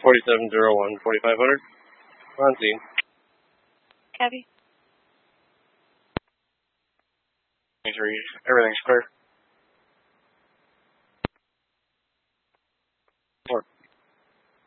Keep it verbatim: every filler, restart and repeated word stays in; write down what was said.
forty-seven oh one, forty-five hundred. On scene. Copy. Everything's clear.